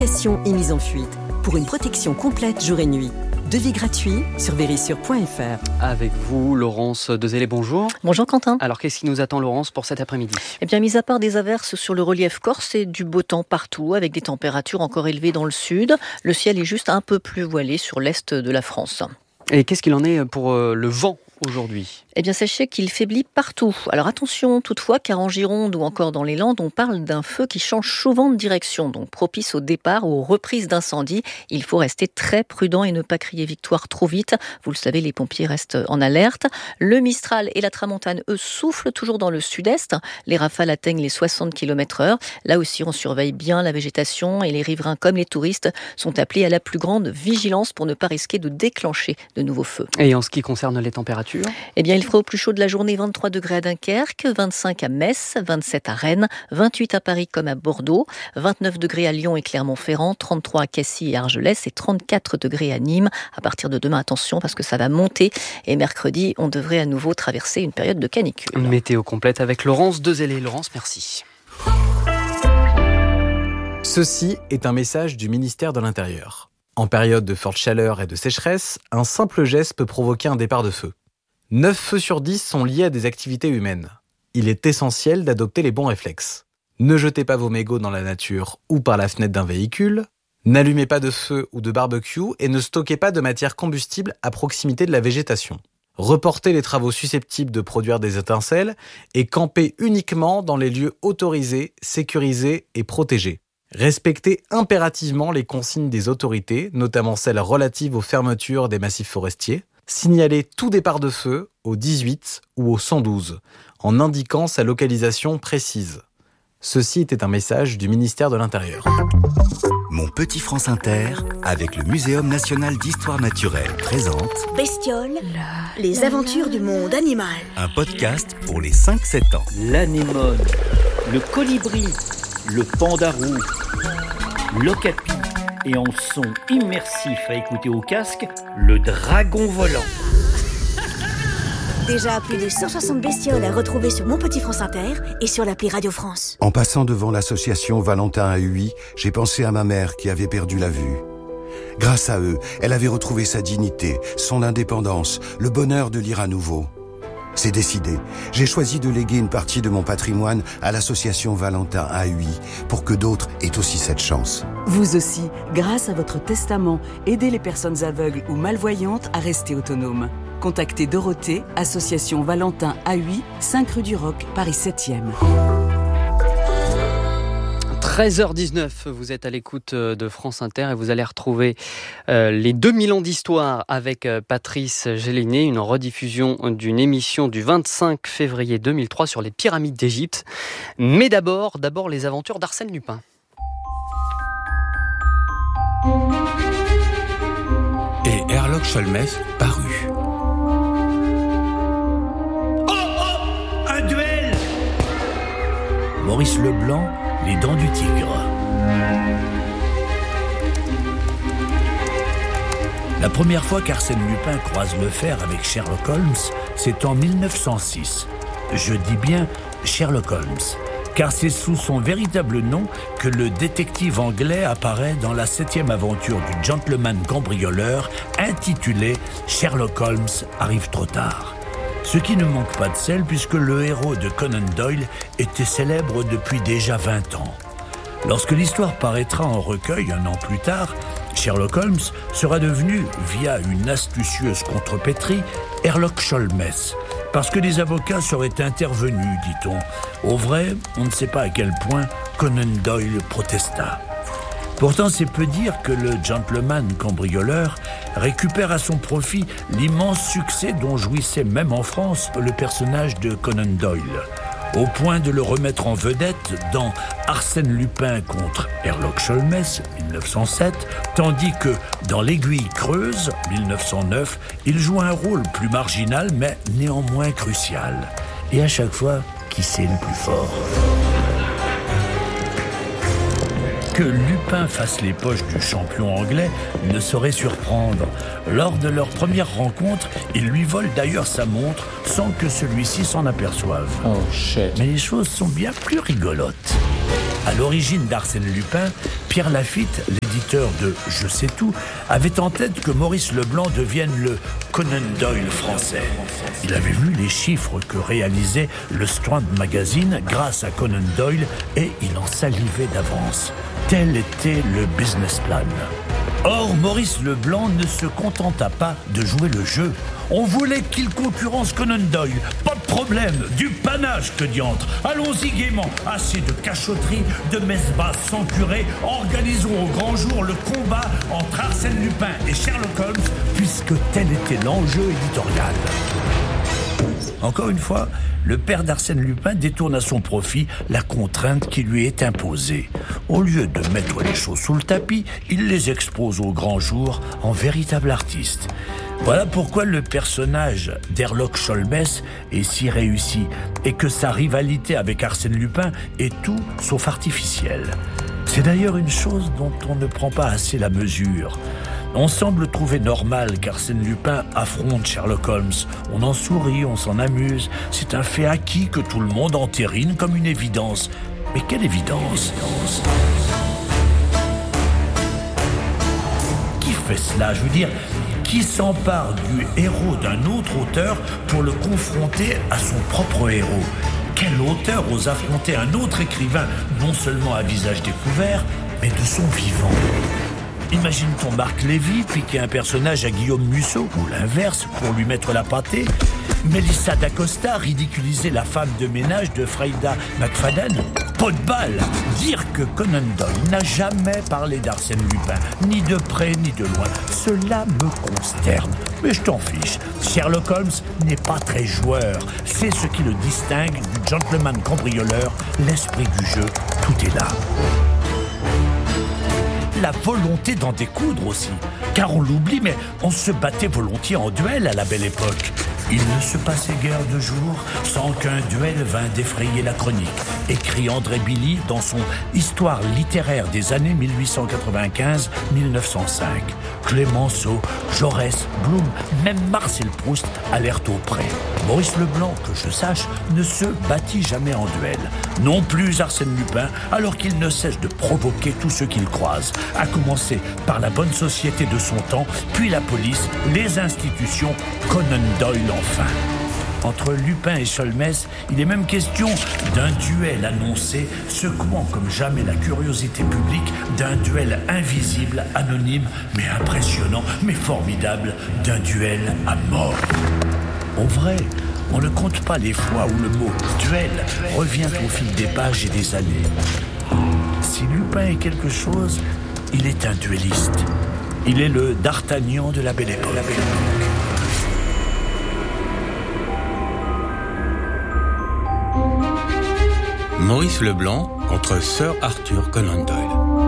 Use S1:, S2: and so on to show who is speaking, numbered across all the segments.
S1: Est mise en fuite pour une protection complète jour et nuit. Devis gratuit sur Verisure.fr.
S2: Avec vous, Laurence Dezellez, bonjour.
S3: Bonjour Quentin.
S2: Alors, qu'est-ce qui nous attend, Laurence, pour cet après-midi ?
S3: Eh bien, mis à part des averses sur le relief corse et du beau temps partout, avec des températures encore élevées dans le sud, le ciel est juste un peu plus voilé sur l'est de la France.
S2: Et qu'est-ce qu'il en est pour le vent aujourd'hui ?
S3: Eh bien, sachez qu'il faiblit partout. Alors attention toutefois, car en Gironde ou encore dans les Landes, on parle d'un feu qui change souvent de direction, donc propice au départ ou aux reprises d'incendie. Il faut rester très prudent et ne pas crier victoire trop vite. Vous le savez, les pompiers restent en alerte. Le Mistral et la Tramontane, eux, soufflent toujours dans le sud-est. Les rafales atteignent les 60 km/h. Là aussi, on surveille bien la végétation et les riverains comme les touristes sont appelés à la plus grande vigilance pour ne pas risquer de déclencher de nouveaux feux.
S2: Et en ce qui concerne les températures ?
S3: Eh bien, il fera au plus chaud de la journée 23 degrés à Dunkerque, 25 à Metz, 27 à Rennes, 28 à Paris comme à Bordeaux, 29 degrés à Lyon et Clermont-Ferrand, 33 à Cassis et Argelès et 34 degrés à Nîmes. À partir de demain, attention parce que ça va monter et mercredi, on devrait à nouveau traverser une période de canicule.
S2: Météo complète avec Laurence Dezellez. Laurence, merci.
S4: Ceci est un message du ministère de l'Intérieur. En période de forte chaleur et de sécheresse, un simple geste peut provoquer un départ de feu. 9 feux sur 10 sont liés à des activités humaines. Il est essentiel d'adopter les bons réflexes. Ne jetez pas vos mégots dans la nature ou par la fenêtre d'un véhicule. N'allumez pas de feu ou de barbecue et ne stockez pas de matière combustible à proximité de la végétation. Reportez les travaux susceptibles de produire des étincelles et campez uniquement dans les lieux autorisés, sécurisés et protégés. Respectez impérativement les consignes des autorités, notamment celles relatives aux fermetures des massifs forestiers. Signalez tout départ de feu au 18 ou au 112, en indiquant sa localisation précise. Ceci était un message du ministère de l'Intérieur.
S5: Mon petit France Inter, avec le Muséum national d'histoire naturelle, présente
S6: Bestioles, les aventures du monde animal.
S5: un podcast pour les 5-7 ans.
S7: L'anémone, le colibri, le pandarou, l'okapi et en son immersif à écouter au casque, le dragon volant.
S6: Déjà plus de 160 bestioles à retrouver sur Mon Petit France Inter et sur l'appli Radio France.
S8: En passant devant l'association Valentin à Huy, j'ai pensé à ma mère qui avait perdu la vue. Grâce à eux, elle avait retrouvé sa dignité, son indépendance, le bonheur de lire à nouveau. C'est décidé. J'ai choisi de léguer une partie de mon patrimoine à l'association Valentin à Huy pour que d'autres aient aussi cette chance.
S9: Vous aussi, grâce à votre testament, aidez les personnes aveugles ou malvoyantes à rester autonomes. Contactez Dorothée, association Valentin à Huy, 5 rue du Roc, Paris 7e.
S2: 13h19, vous êtes à l'écoute de France Inter et vous allez retrouver les 2000 ans d'histoire avec Patrice Gélinet, une rediffusion d'une émission du 25 février 2003 sur les pyramides d'Égypte. Mais d'abord les aventures d'Arsène Lupin.
S10: Et Herlock Sholmès parut.
S7: Un duel! Maurice Leblanc, Les Dents du Tigre. La première fois qu'Arsène Lupin croise le fer avec Sherlock Holmes, c'est en 1906. Je dis bien Sherlock Holmes, car c'est sous son véritable nom que le détective anglais apparaît dans la 7e aventure du gentleman cambrioleur intitulée Sherlock Holmes arrive trop tard. Ce qui ne manque pas de sel puisque le héros de Conan Doyle était célèbre depuis déjà 20 ans. Lorsque l'histoire paraîtra en recueil un an plus tard, Sherlock Holmes sera devenu, via une astucieuse contrepétrie, Herlock Sholmès, parce que des avocats seraient intervenus, dit-on. Au vrai, on ne sait pas à quel point Conan Doyle protesta. Pourtant, c'est peu dire que le gentleman cambrioleur récupère à son profit l'immense succès dont jouissait même en France le personnage de Conan Doyle, au point de le remettre en vedette dans Arsène Lupin contre Herlock Sholmès, 1907, tandis que dans L'Aiguille creuse, 1909, il joue un rôle plus marginal mais néanmoins crucial. Et à chaque fois, qui c'est le plus fort ? Que Lupin fasse les poches du champion anglais ne saurait surprendre. Lors de leur première rencontre, il lui vole d'ailleurs sa montre sans que celui-ci s'en aperçoive.
S11: Oh shit.
S7: Mais les choses sont bien plus rigolotes. À l'origine d'Arsène Lupin, Pierre Lafitte, l'éditeur de Je sais tout, avait en tête que Maurice Leblanc devienne le Conan Doyle français. Il avait vu les chiffres que réalisait le Strand Magazine grâce à Conan Doyle et il en salivait d'avance. Tel était le business plan. Or, Maurice Leblanc ne se contenta pas de jouer le jeu. On voulait qu'il concurrence Conan Doyle. Pas de problème, du panache que diantre. Allons-y gaiement, assez de cachotterie, de messes basses sans curé. Organisons au grand jour le combat entre Arsène Lupin et Sherlock Holmes, puisque tel était l'enjeu éditorial. Encore une fois, le père d'Arsène Lupin détourne à son profit la contrainte qui lui est imposée. Au lieu de mettre les choses sous le tapis, il les expose au grand jour en véritable artiste. Voilà pourquoi le personnage d'Herlock Sholmès est si réussi et que sa rivalité avec Arsène Lupin est tout sauf artificielle. C'est d'ailleurs une chose dont on ne prend pas assez la mesure. On semble trouver normal qu'Arsène Lupin affronte Sherlock Holmes. On en sourit, on s'en amuse. C'est un fait acquis que tout le monde entérine comme une évidence. Mais quelle évidence ? Qui fait cela ? Je veux dire, qui s'empare du héros d'un autre auteur pour le confronter à son propre héros ? Quel auteur ose affronter un autre écrivain, non seulement à visage découvert, mais de son vivant ? Imagine-t-on Marc Lévy piquer un personnage à Guillaume Musso, ou l'inverse, pour lui mettre la pâtée ? Mélissa d'Acosta ridiculiser la femme de ménage de Freida McFadden ? Pas de balle ! Dire que Conan Doyle n'a jamais parlé d'Arsène Lupin, ni de près ni de loin, cela me consterne. Mais je t'en fiche, Sherlock Holmes n'est pas très joueur. C'est ce qui le distingue du gentleman cambrioleur, l'esprit du jeu, tout est là. La volonté d'en découdre aussi, car on l'oublie, mais on se battait volontiers en duel à la belle époque. Il ne se passait guère de jour sans qu'un duel vînt défrayer la chronique, écrit André Billy dans son Histoire littéraire des années 1895-1905. Clémenceau, Jaurès, Blum, même Marcel Proust alertent auprès. Maurice Leblanc, que je sache, ne se battit jamais en duel. Non plus Arsène Lupin, alors qu'il ne cesse de provoquer tous ceux qu'il croise, à commencer par la bonne société de son temps, puis la police, les institutions, Conan Doyle enfin. Entre Lupin et Sholmès, il est même question d'un duel annoncé, secouant comme jamais la curiosité publique, d'un duel invisible, anonyme, mais impressionnant, mais formidable, d'un duel à mort. En vrai, on ne compte pas les fois où le mot « duel » revient au fil des pages et des années. Si Lupin est quelque chose, il est un duelliste. Il est le D'Artagnan de la Belle Époque.
S10: Maurice Leblanc contre Sir Arthur Conan Doyle.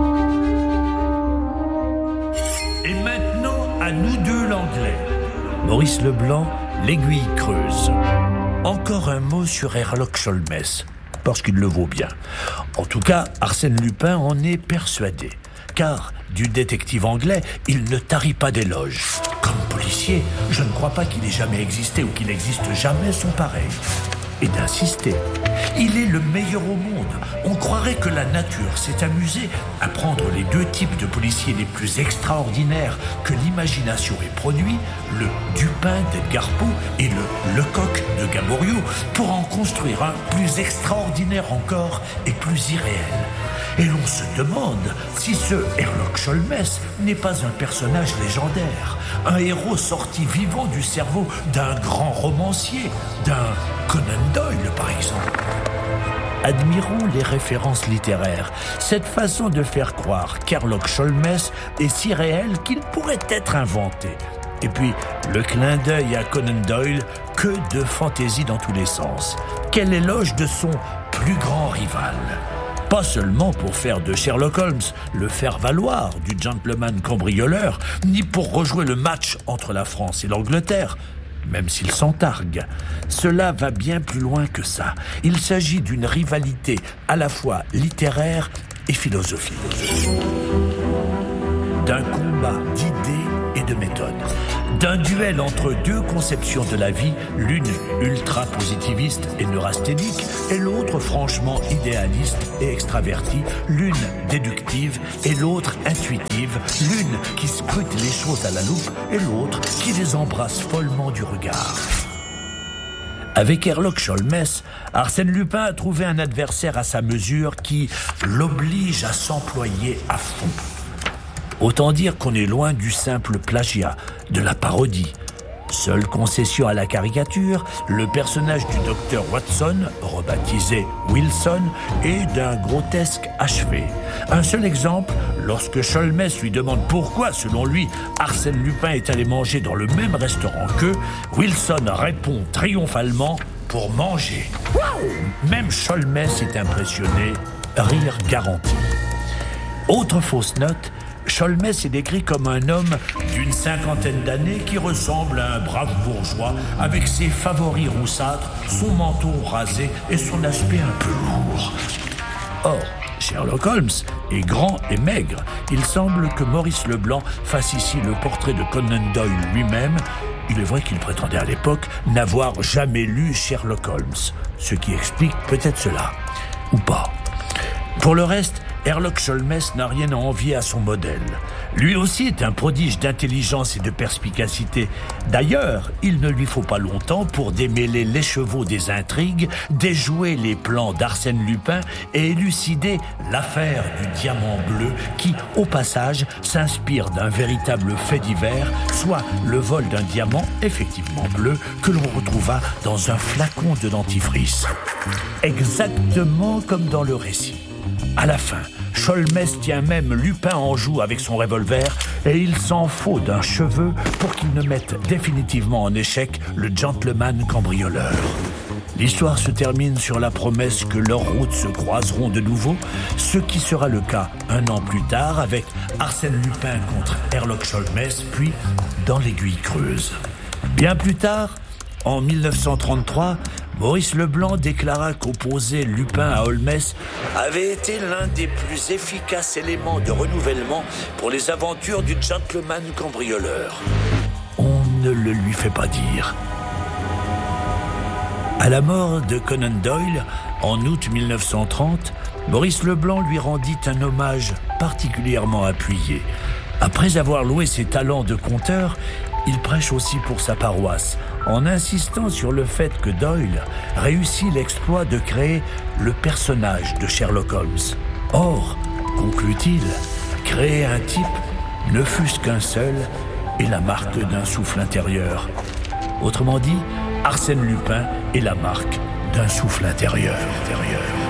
S7: Et maintenant, à nous deux l'anglais. Maurice Leblanc, l'aiguille creuse. Encore un mot sur Herlock Sholmès, parce qu'il le vaut bien. En tout cas, Arsène Lupin en est persuadé. Car, du détective anglais, il ne tarit pas d'éloges. Comme policier, je ne crois pas qu'il ait jamais existé ou qu'il n'existe jamais son pareil. Et d'insister. Il est le meilleur au monde. On croirait que la nature s'est amusée à prendre les deux types de policiers les plus extraordinaires que l'imagination ait produits, le Dupin d'Edgar Poe et le Lecoq de Gaboriau, pour en construire un plus extraordinaire encore et plus irréel. Et l'on se demande si ce Herlock Sholmès n'est pas un personnage légendaire, un héros sorti vivant du cerveau d'un grand romancier, d'un Conan Doyle par exemple. Admirons les références littéraires, cette façon de faire croire qu'Herlock Sholmès est si réel qu'il pourrait être inventé. Et puis, le clin d'œil à Conan Doyle, que de fantaisie dans tous les sens. Quel éloge de son plus grand rival. Pas seulement pour faire de Sherlock Holmes le faire-valoir du gentleman cambrioleur, ni pour rejouer le match entre la France et l'Angleterre, même s'il s'en targue. Cela va bien plus loin que ça. Il s'agit d'une rivalité à la fois littéraire et philosophique. D'un combat d'idées et de méthodes. d'un duel entre deux conceptions de la vie, l'une ultra-positiviste et neurasthénique, et l'autre franchement idéaliste et extravertie, l'une déductive et l'autre intuitive, l'une qui scrute les choses à la loupe et l'autre qui les embrasse follement du regard. Avec Herlock Sholmès, Arsène Lupin a trouvé un adversaire à sa mesure qui l'oblige à s'employer à fond. Autant dire qu'on est loin du simple plagiat, de la parodie. Seule concession à la caricature, le personnage du docteur Watson, rebaptisé Wilson, est d'un grotesque achevé. Un seul exemple, lorsque Sholmès lui demande pourquoi, selon lui, Arsène Lupin est allé manger dans le même restaurant qu'eux, Wilson répond triomphalement « pour manger ». Même Sholmès est impressionné, rire garanti. Autre fausse note, Sholmès est décrit comme un homme d'une 50aine d'années qui ressemble à un brave bourgeois avec ses favoris roussâtres, son menton rasé et son aspect un peu lourd. Or, Sherlock Holmes est grand et maigre. Il semble que Maurice Leblanc fasse ici le portrait de Conan Doyle lui-même. Il est vrai qu'il prétendait à l'époque n'avoir jamais lu Sherlock Holmes, ce qui explique peut-être cela, ou pas. Pour le reste, Herlock Sholmès n'a rien à envier à son modèle. Lui aussi est un prodige d'intelligence et de perspicacité. D'ailleurs, il ne lui faut pas longtemps pour démêler l'écheveau des intrigues, déjouer les plans d'Arsène Lupin et élucider l'affaire du diamant bleu qui, au passage, s'inspire d'un véritable fait divers, soit le vol d'un diamant effectivement bleu que l'on retrouva dans un flacon de dentifrice. Exactement comme dans le récit. À la fin, Sholmès tient même Lupin en joue avec son revolver et il s'en faut d'un cheveu pour qu'il ne mette définitivement en échec le gentleman cambrioleur. L'histoire se termine sur la promesse que leurs routes se croiseront de nouveau, ce qui sera le cas un an plus tard avec Arsène Lupin contre Herlock Sholmès, puis dans l'Aiguille Creuse. Bien plus tard, en 1933, Maurice Leblanc déclara qu'opposer Lupin à Holmès avait été l'un des plus efficaces éléments de renouvellement pour les aventures du gentleman cambrioleur. On ne le lui fait pas dire. À la mort de Conan Doyle, en août 1930, Maurice Leblanc lui rendit un hommage particulièrement appuyé. Après avoir loué ses talents de conteur, il prêche aussi pour sa paroisse, en insistant sur le fait que Doyle réussit l'exploit de créer le personnage de Sherlock Holmes. Or, conclut-il, créer un type, ne fût-ce qu'un seul, est la marque d'un souffle intérieur. Autrement dit, Arsène Lupin est la marque d'un souffle intérieur.